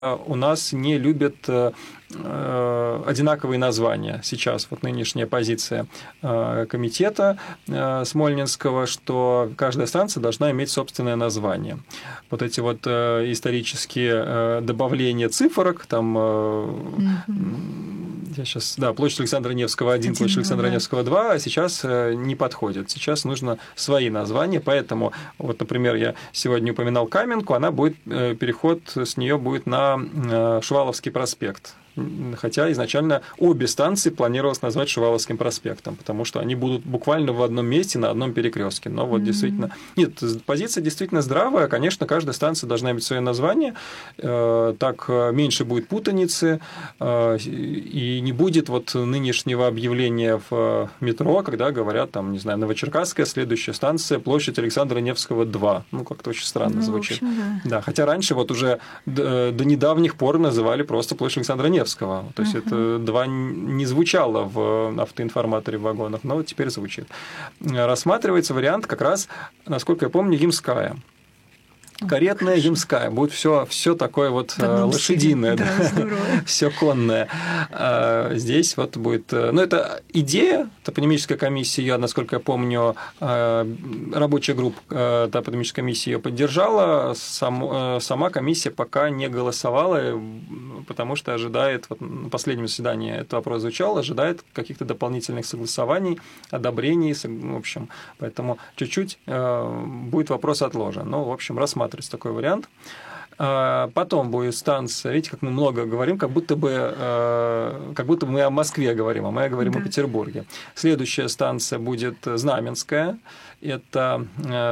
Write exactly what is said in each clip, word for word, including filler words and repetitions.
у нас не любят одинаковые названия сейчас. Вот нынешняя позиция комитета Смольнинского, что каждая станция должна иметь собственное название. Вот эти вот исторические добавления цифрок, там, mm-hmm. я сейчас, да, площадь Александра Невского один, площадь Александра да. Невского два, а сейчас не подходит. Сейчас нужно свои названия, поэтому, вот, например, я сегодня упоминал Каменку, она будет, переход с нее будет на Шуваловский проспект. Хотя изначально обе станции планировалось назвать Шуваловским проспектом, потому что они будут буквально в одном месте, на одном перекрестке. Но вот mm-hmm. действительно... Нет, позиция действительно здравая. Конечно, каждая станция должна иметь свое название, так меньше будет путаницы, и не будет вот нынешнего объявления в метро, когда говорят, там, не знаю, Новочеркасская, следующая станция, площадь Александра Невского два. Ну, как-то очень странно ну, звучит. В общем, да. Да, хотя раньше вот уже до, до недавних пор называли просто площадь Александра Невского. Невского. То есть, uh-huh. это два не звучало в автоинформаторе в вагонах, но теперь звучит. Рассматривается вариант как раз, насколько я помню, Ямская. Каретная, Ямская. Будет все, все такое вот лошадиное, да, да, все конное. Здесь вот будет... Ну, это идея, топонимическая комиссия, ее, насколько я помню, рабочая группа топонимической комиссии ее поддержала, сам, сама комиссия пока не голосовала, потому что ожидает, вот на последнем заседании этот вопрос звучал, ожидает каких-то дополнительных согласований, одобрений, в общем, поэтому чуть-чуть будет вопрос отложен. Ну, в общем, рассматриваем такой вариант. Потом будет станция, видите, как мы много говорим, как будто бы, как будто бы мы о Москве говорим, а мы говорим да. о Петербурге. Следующая станция будет Знаменская. Эта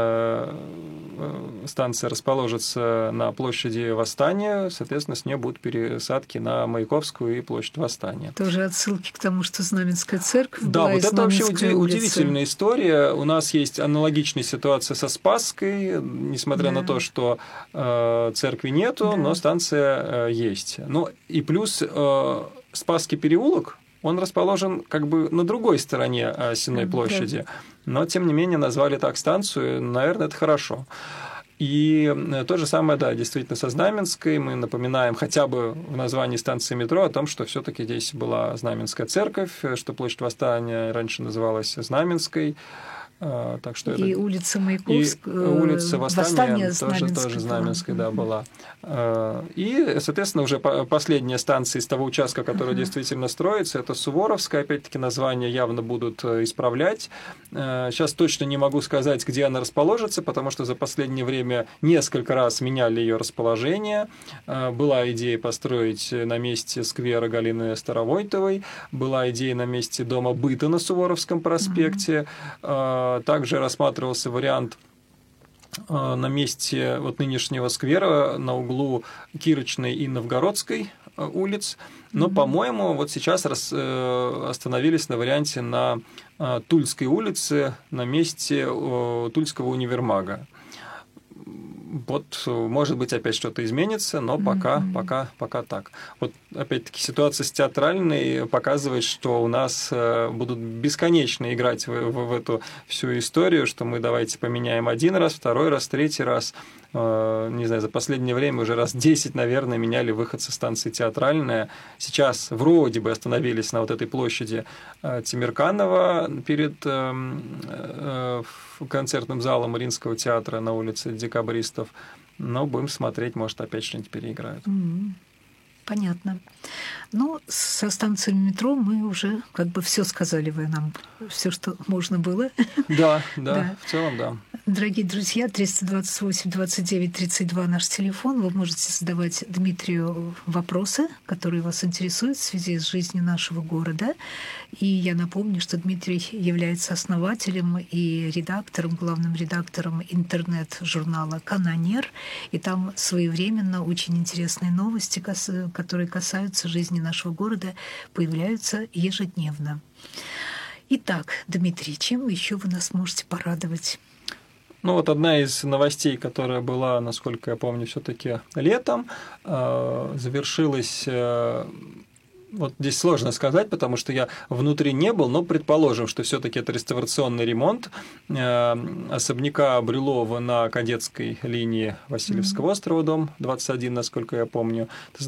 станция расположится на площади Восстания, соответственно, с нее будут пересадки на Маяковскую и площадь Восстания. Тоже отсылки к тому, что Знаменская церковь да, была. Да, вот это вообще удивительная история. У нас есть аналогичная ситуация со Спасской, несмотря да. на то, что церкви нету, да. но станция есть. Ну и плюс Спасский переулок, он расположен как бы на другой стороне Сенной площади, но, тем не менее, назвали так станцию, наверное, это хорошо. И то же самое, да, действительно, со Знаменской. Мы напоминаем хотя бы в названии станции метро о том, что все-таки здесь была Знаменская церковь, что площадь Восстания раньше называлась Знаменской. Так что и это... улица Маяковская, и улица Восстания, тоже, тоже Знаменская, да, была. И, соответственно, уже последняя станция из того участка, который uh-huh. действительно строится, это Суворовская. Опять-таки, названия явно будут исправлять. Сейчас точно не могу сказать, где она расположится, потому что за последнее время несколько раз меняли ее расположение. Была идея построить на месте сквера Галины Старовойтовой, была идея на месте дома быта на Суворовском проспекте. Uh-huh. Также рассматривался вариант на месте вот нынешнего сквера на углу Кирочной и Новгородской улиц. Но, mm-hmm. по-моему, вот сейчас раз, остановились на варианте на Тульской улице, на месте Тульского универмага. Вот, может быть, опять что-то изменится, но пока, mm-hmm. пока, пока так. Вот, опять-таки, ситуация с театральной показывает, что у нас будут бесконечно играть в, в, в эту всю историю, что мы давайте поменяем один раз, второй раз, третий раз. Не знаю, за последнее время уже раз десять, наверное, меняли выход со станции Театральная. Сейчас вроде бы остановились на вот этой площади Тимирканова перед концертным залом Мариинского театра на улице Декабристов. Но будем смотреть, может, опять что-нибудь переиграют. Mm-hmm. Понятно. Ну, со станцией метро мы уже как бы все сказали вы нам, все, что можно было. Да, да, да, в целом, да. Дорогие друзья, триста двадцать восемь двадцать девять тридцать два наш телефон. Вы можете задавать Дмитрию вопросы, которые вас интересуют в связи с жизнью нашего города. И я напомню, что Дмитрий является основателем и редактором, главным редактором интернет-журнала «Канонер». И там своевременно очень интересные новости, которые касаются жизни нашего города, появляются ежедневно. Итак, Дмитрий, чем еще вы нас можете порадовать? Ну вот одна из новостей, которая была, насколько я помню, все-таки летом, завершилась Вот здесь сложно сказать, потому что я внутри не был, но предположим, что все-таки это реставрационный ремонт особняка Брюлова на Кадетской линии Васильевского острова, дом двадцать один, насколько я помню.